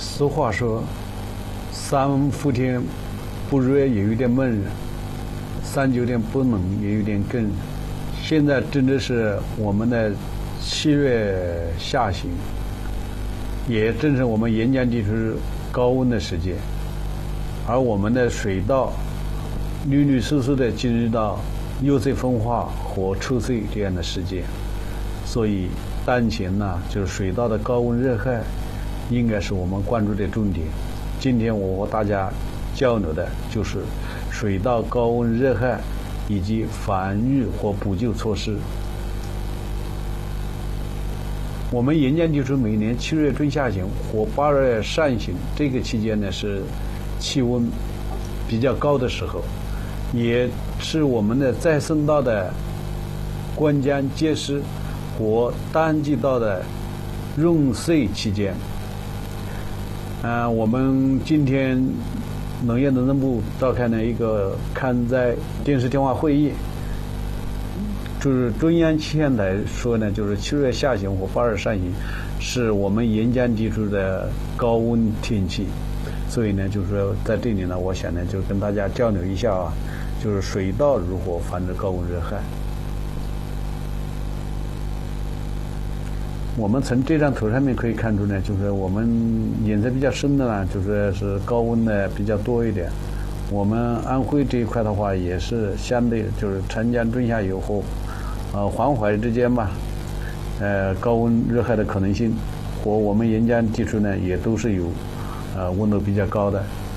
俗话说，三伏天不热也有点闷热，39天不冷也有点更热。现在真的是我们的7月下旬，也正是我们沿江地区高温的时节，而我们的水稻绿绿湿湿的进入到釉色风化和抽穗这样的时节，所以当前呢，就是水稻的高温热害应该是我们关注的重点。今天我和大家交流的就是水稻高温热害以及防御和补救措施。我们沿江地区每年7月中下旬和8月上旬这个期间呢，是气温比较高的时候，也是我们的再生稻的灌浆结实和当季稻的润穗期间。我们今天农业农政部召开了一个抗灾电视电话会议，就是中央气象台说呢，就是7月下旬和8月上旬是我们沿江地区的高温天气，所以呢，就是说在这里呢，我想呢，就跟大家交流一下啊，就是水稻如何防止高温热害。我们从这张图上面可以看出呢，就是我们颜色比较深的呢，就是高温的比较多一点。我们安徽这一块的话，也是相对就是长江中下游和黄淮之间吧，高温热害的可能性和我们沿江地区呢，也都是有温度比较高的。